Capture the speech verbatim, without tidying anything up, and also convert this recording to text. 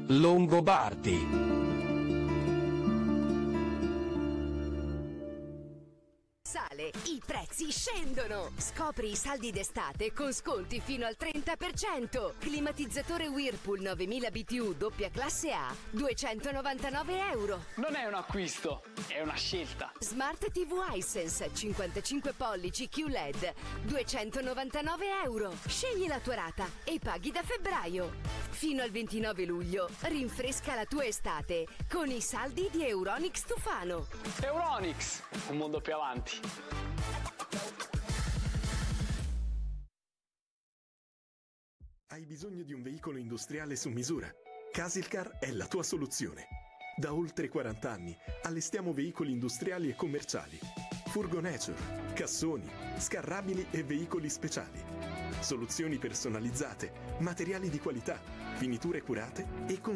Longobardi. Sale, i prezzi scendono! Scopri i saldi d'estate con sconti fino al trenta per cento. Climatizzatore Whirlpool novemila B T U doppia classe A, duecentonovantanove euro. Non è un acquisto, è una scelta. Smart T V iSense cinquantacinque pollici Q L E D, duecentonovantanove euro. Scegli la tua rata e paghi da febbraio. Fino al ventinove luglio, rinfresca la tua estate con i saldi di Euronics Tufano. Euronics, un mondo più avanti. Hai bisogno di un veicolo industriale su misura? Casilcar è la tua soluzione. Da oltre quaranta anni allestiamo veicoli industriali e commerciali, furgonature, cassoni, scarrabili e veicoli speciali. Soluzioni personalizzate, materiali di qualità, finiture curate e con